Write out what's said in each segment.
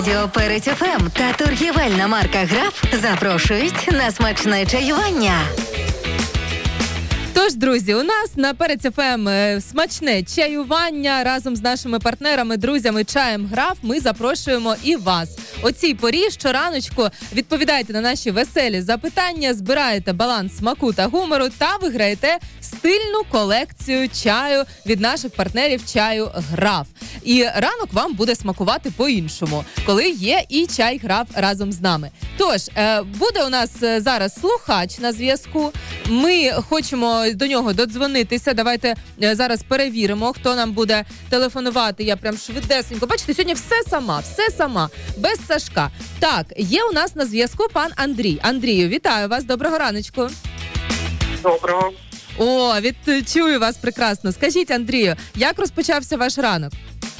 Радіо Перець ФМ та торгівельна марка «Граф» запрошують на смачне чаювання. Тож, друзі, у нас на Перець ФМ смачне чаювання разом з нашими партнерами, друзями чаєм «Граф». Ми запрошуємо і вас. О цій порі щораночку відповідаєте на наші веселі запитання, збираєте баланс смаку та гумору та виграєте стильну колекцію чаю від наших партнерів чаю «Граф». І ранок вам буде смакувати по-іншому, коли є і чай «Граф» разом з нами. Тож, буде у нас зараз слухач на зв'язку. Ми хочемо до нього додзвонитися. Давайте зараз перевіримо, хто нам буде телефонувати. Я прям швидесенько. Бачите, сьогодні все сама, без Сашка. Так, є у нас на зв'язку пан Андрій. Андрію, вітаю вас, доброго раночку. Доброго. О, чую вас прекрасно. Скажіть, Андрію, як розпочався ваш ранок?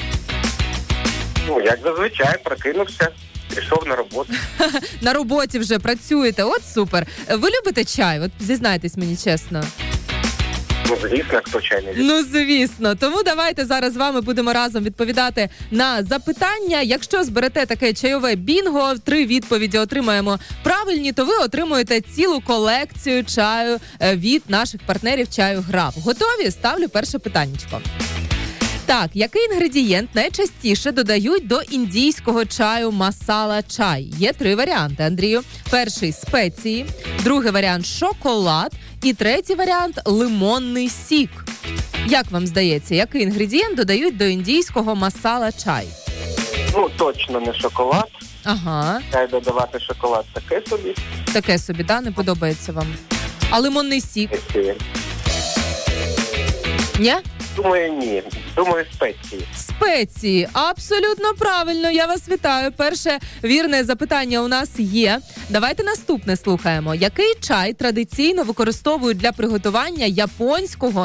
Як зазвичай, прокинувся, пішов на роботу. На роботі вже працюєте, от супер. Ви любите чай? От зізнайтесь мені чесно. Звісно, хто чай не любить. Ну, звісно. Тому давайте зараз з вами будемо разом відповідати на запитання. Якщо зберете таке чайове бінго, 3 відповіді отримаємо правильні, то ви отримуєте цілу колекцію чаю від наших партнерів чаю «Граф». Готові? Ставлю перше питаннячко. Так, який інгредієнт найчастіше додають до індійського чаю масала чай? Є 3 варіанти, Андрію. Перший – спеції, другий варіант – шоколад і третій варіант – лимонний сік. Як вам здається, який інгредієнт додають до індійського масала чай? Точно не шоколад. Ага. Чай додавати шоколад таке собі. Таке собі, да? Не подобається вам? А лимонний сік? Ні? Думаю, ні. Думаю, спеції. Спеції. Абсолютно правильно. Я вас вітаю. Перше вірне запитання у нас є. Давайте наступне слухаємо. Який чай традиційно використовують для приготування японського